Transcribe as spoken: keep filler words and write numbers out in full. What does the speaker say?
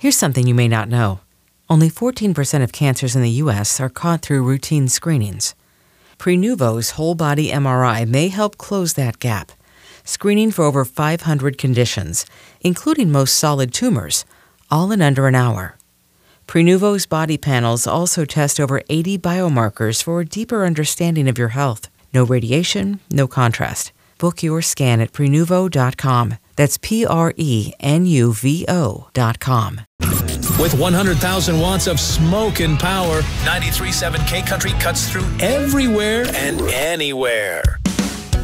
Here's something you may not know. Only fourteen percent of cancers in the U S are caught through routine screenings. Prenuvo's whole-body M R I may help close that gap, screening for over five hundred conditions, including most solid tumors, all in under an hour. Prenuvo's body panels also test over eighty biomarkers for a deeper understanding of your health. No radiation, no contrast. Book your scan at Prenuvo dot com. That's P R E N U V O dot com. With one hundred thousand watts of smoke and power, ninety-three point seven K Country cuts through everywhere and anywhere.